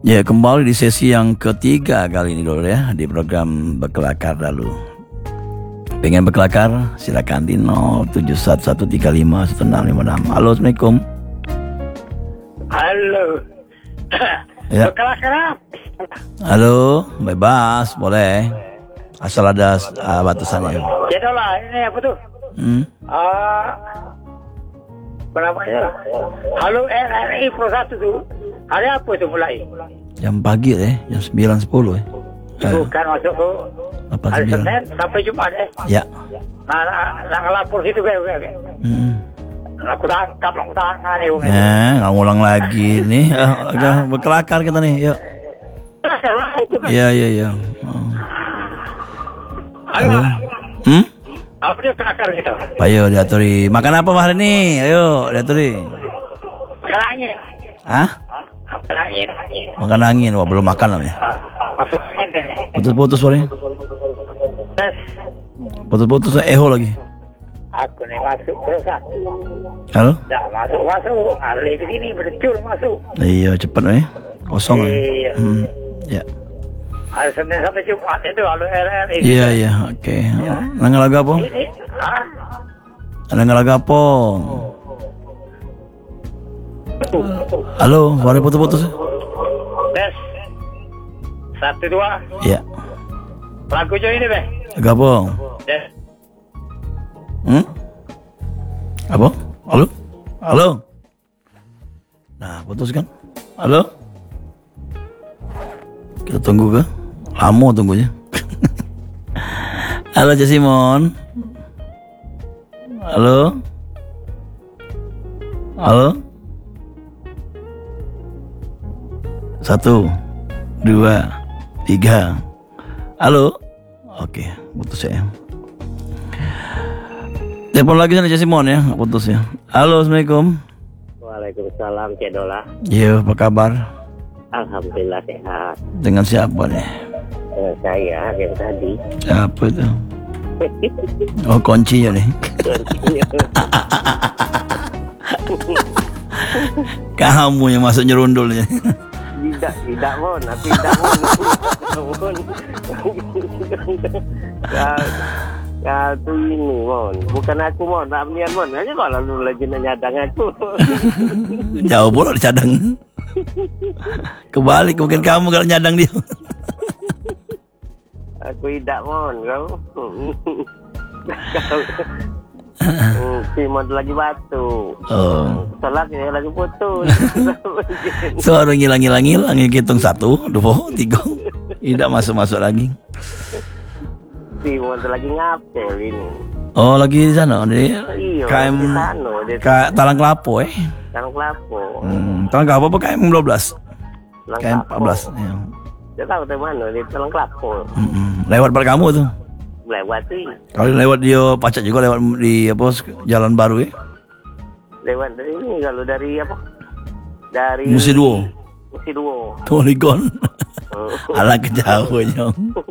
Ya, kembali di sesi yang ketiga kali ini dulu ya, di program Berkelakar lalu. Pengen berkelakar? Silakan di 0711351656. Halo, Assalamualaikum. Halo. Ya. Berkelakar. Halo, bebas, boleh. Asal ada batasannya. Ya lah, ini apa tuh? Berapa ya? Halo RRI Pro 1 tuh. Hari apa tuh mulai? Jam pagi jam 9.10 Bukan masuk ke hari 8.9. Senin sampai Jumat Ya. Nah, ngelapor situ kayak. Aku tangkap nih. Nggak ngulang lagi nih. Agak berkelakar kita nih, yuk. Iya. Halo. Apa dia kelakar gitu? Ayo diaturi. Makan apa hari ini? Ayo diaturi. Makan angin. Hah? Makan angin. Makan angin. Wah, belum makan namanya. Masuk angin deh. Putus-putus suaranya. Tes. Putus-putus eho lagi. Aku nih masuk Pro 1. Halo? Dah masuk. Hari ke sini berdecur masuk. Iya, cepat kosong. Iya. Ya. Hari Senin sampai Jumat itu halo RRI. Iya, oke. Nang lagu apa? Nang lagu apa? Halo, suara putus-putus. Tes. 1, 2. Iya. Lagunya ini, Beh. Lagu apa? Tes. Apa? Halo? Nah, putus kan? Halo? Kita tunggu kah? Lama tunggunya. Halo Jasimon. Halo? 1, 2, 3. Halo? Oke, putus ya. Telepon lagi sana Jasimon ya, nggak putus ya. Halo, Assalamualaikum. Waalaikumsalam, Cik Dola. Iya, apa kabar? Alhamdulillah sehat. Dengan siapa nih? Saya yang tadi. Siapa itu? Oh, kuncinya nih. Kamu yang masuk nyerundulnya. Tidak mon, aku tidak mon. Kau ini mon, bukan aku mon, Ramlian mon. Hanya kalau lu lagi nyadang aku. Jauh pula dicadang. Kebalik mungkin kamu kalau nyadang dia. Aku tidak mon, kau. Simon lagi batu. Oh. Salah ya lagi putus. Suara ngilang, hitung 1, 2, 3. Tidak masuk lagi. Simon lagi ngapel ini. Oh, lagi di sana di KM Talang Kelapo Talang Kelapo. Talang Kelapo apa KM 12? KM 14. Ya. Dia tahu dari mana di Talang Kelapo. Lewat bar kamu tuh. Lewat sih. Kalau lewat dia pacak juga lewat di jalan baru ya. Lewat dari ini kalau dari apa? Dari Musi Duo. Poligon. Ala kejauhnya.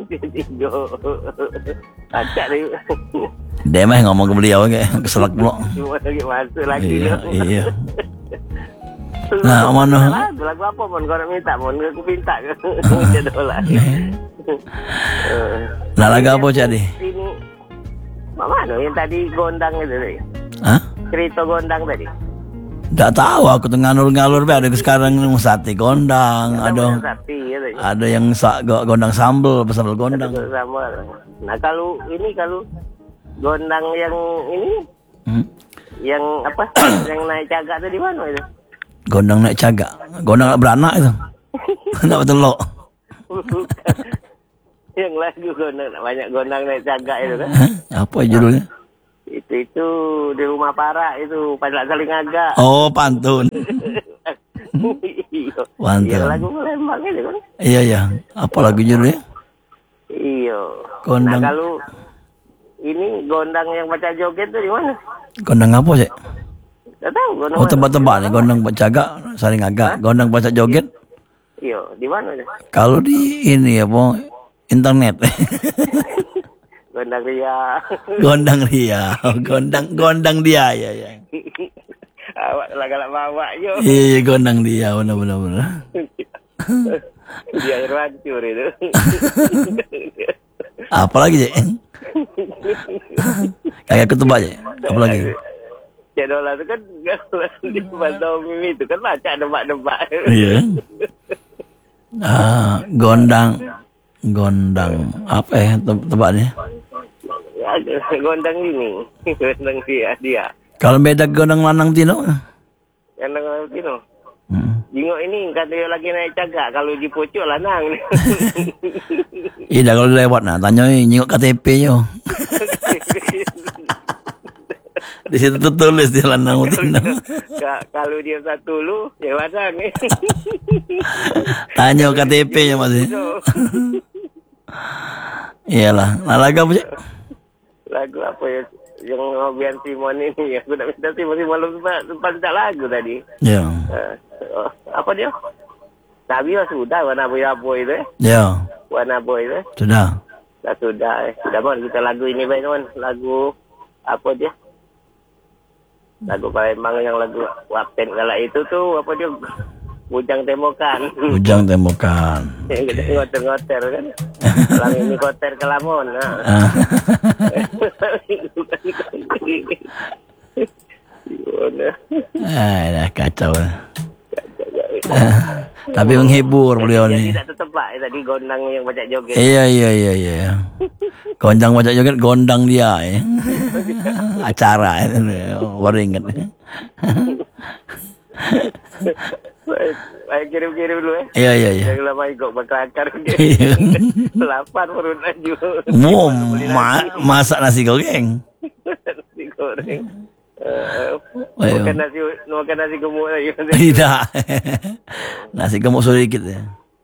Pacak deh. Dia mah ngomong ke beliau kayak keselak pula. Cuma lagi masuk lagi. Iya. Nah, mana? Lagu apa pun kau nak minta pun aku minta ke. Dolar. Nah, lagu apa jadi? Ini mana yang tadi gondang itu tadi? Hah? Cerita gondang tadi. Nggak tahu, aku tuh ngalur-ngalur ada sekarang sate gondang, ada yang gondang sambal gondang. Nah kalau gondang yang ini, yang apa? Yang naik cagak itu di mana itu? Gondang naik cagak, gondang beranak itu, nggak betul lo. Yang lagu gondang banyak gondang naik cagak itu kan? Apa judulnya? Itu di rumah para itu pada saling agak. Oh, pantun. Pantun. Iya lagu Lembang itu kan? Iya. Apa lagu judulnya? Iya. Gondang. Nah kalau ini gondang yang baca joget itu di mana? Gondang apa sih? Tidak tahu gondang. Oh, tempat-tempat nih gondang baca saling agak. Gondang baca joget. Iya, di mana? Kalau di ini apa? Internet. Gondang Ria. Gondang dia ya. Awak galak bawa yo. Iya, gondang dia benar. Di air mancur itu. Apalagi Cek? Kayak ketebak Cek? Apalagi? Cik Dola itu kan di Pantau Mimi itu kan baca nebak-nebak. Iya. Gondang apa ya tebaknya? Gondang ini, gondang dia. Kalau beda gondang lanang tino? Gondang lanang tino. Jingok ini kata dia lagi naik cagak, kalau di pucuk lanang. Iya kalau lewat nah tanya nyingok KTP yo. Di situ tertulis di lanang tino. Kalau dia satu lu, ya lanang. Tanya KTP nya masih. Iyalah, nah lagu apa sih? Lagu apa ya? Yang Nobian Simon ini ya. Aku nak minta Simon sempat tak lagu tadi. Ya. Apa dia? Tapi sudah warna boy itu. Ya. Warna boy itu. Sudah. Sudah. Sudah mon kita lagu ini baik mon. Lagu apa dia? Lagu Palembang yang lagu Wapen kala itu tuh apa dia? Bujang Temokan. Bujang Temokan. Ngoter-ngoter kan. Lang ini koter ke Lamon. Dah kacau. Tapi menghibur beliau ni. Tidak tertebak tadi gondang yang banyak joget. Iya. Gondang banyak joget, gondang dia. Acara itu. Baru ingat. Baik kirim-kirim dulu Iya. Jangan lama ikut berkelakar. Lapar perut laju. Masak nasi goreng. Nasi goreng. Makan nasi gemuk lagi. Tidak. Nasi gemuk sedikit ya.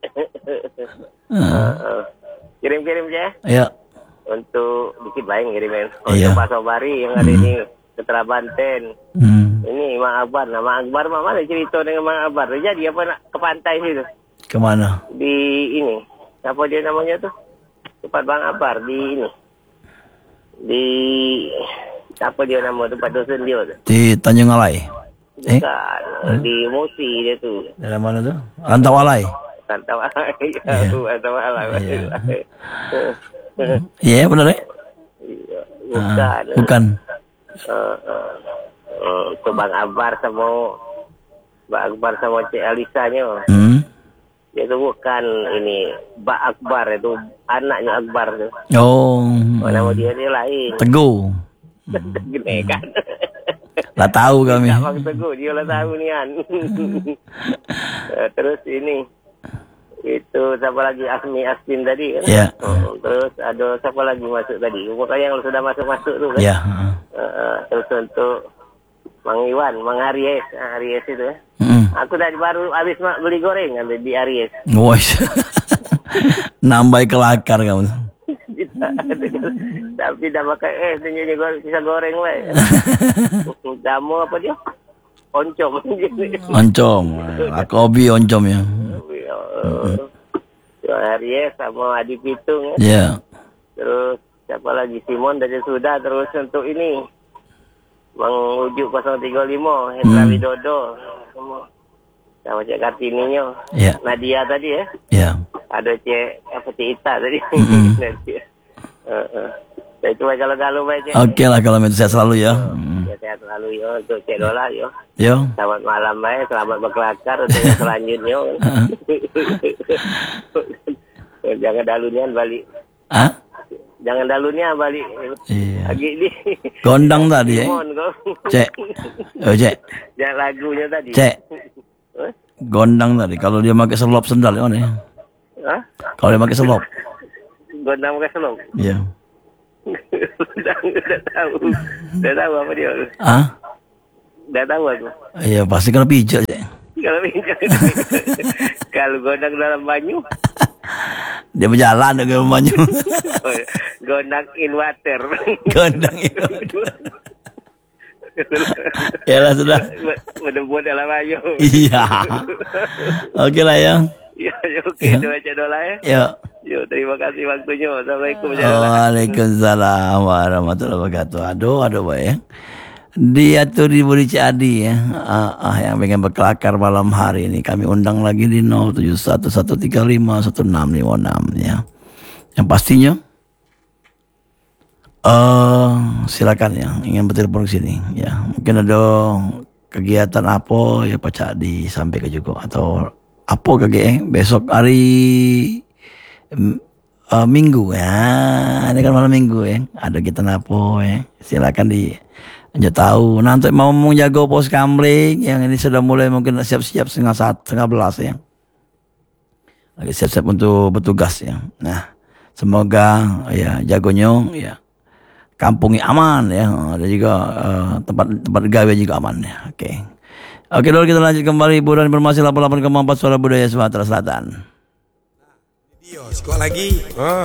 Kirim-kirim je. Ya. Untuk dikit lain kirimin. Iya. Untuk Pak Sobari yang ada ini Ketera Banten. Ini Mak Akbar. Nah, Mak Akbar mana cerita dengan Mak Akbar? Jadi apa nak ke pantai situ? Kemana? Di ini. Apa dia namanya tuh? Tempat Bang Akbar di ini. Di apa dia nama tempat dosen dia tu? Di Tanjung Alai. Bukan. Di Musi dia tu. Dalam mana tu? Rantau Alai. Rantau Alai. Rantau Alai. Iya, benar eh? Bukan. Itu Bang Akbar sama Cik Alisanya. Dia tu bukan ini Mbak Akbar itu anaknya Akbar tu. Oh. Nama dia lain. Teguh. Gini kan. Lah tahu kami. Tak Bang Teguh, dia lah tahu ni kan. Terus ini itu siapa lagi Asmin tadi kan? Ya. Terus ada siapa lagi masuk tadi? Pokoknya yang sudah masuk tu kan? Ya. Terus untuk Mang Iwan, Mang Aries itu ya. Aku tadi baru habis beli goreng di Aries. Woi. Nambah kelakar kamu. Tapi dah pakai tunjuknya sisa goreng lah. Kamu apa dia? Oncom. Oncom. Aku hobi oncom ya. Aries sama Adi Pitung ya. Ya. Terus siapa lagi? Simon dari sudah. Terus untuk ini Mang Ujuk 035 Hendra Widodo sama Cik Kartininya. Ya. Nadia tadi ya. Ya. Ada Cik Ita tadi. Saya cuma kalau baik Cik. Oke lah kalau itu sehat selalu ya. Sehat selalu ya untuk Cik Dola ya. Yo. Selamat malam baik, selamat berkelakar untuk yang selanjutnya. Jangan dalunian balik. Jangan dalunya balik. Iya. Lagi di Gondang tadi ya. Cek. Oh cek. Jangan lagunya tadi. Cek. Gondang tadi. Kalau dia pakai selop sendal ya mana? Hah? Kalau dia pakai selop. Gondang pakai selop. Iya. Dah tahu apa dia. Dah tahu aku. Iya pasti kena pijak cek. Kalau gondang dalam banyu. Dia berjalan dengan banyu. Gondang in water. Gondang in water. Yalah sudah. Berdebut dalam banyu. Iya. Oke lah ya. Ya, oke. Doa Cik Dola ya. Ya. Yo, terima kasih waktunya. Assalamualaikum. Waalaikumsalam warahmatullahi wabarakatuh. Aduh baik ya. Dia tuh di Budi Ciadi ya. Yang pengen berkelakar malam hari ini kami undang lagi di 0711351656 ya. Yang pastinya silakan ya ingin bertelepon ke sini ya. Mungkin ada kegiatan apa ya Pak Cadi sampai ke juga atau apa besok hari Minggu ya. Ini kan malam Minggu ya. Ada kita napo ya. Silakan di aja tahu. Nanti mau menjaga pos kamling yang ini sudah mulai mungkin siap-siap setengah belas ya. Lagi siap-siap untuk bertugas ya. Nah, semoga ya jagonya ya kampungnya aman ya. Ada juga tempat gawe juga aman ya. Oke. Oke, lalu kita lanjut kembali hiburan informasi 88,4 Suara Budaya Sumatera Selatan. Sekolah lagi.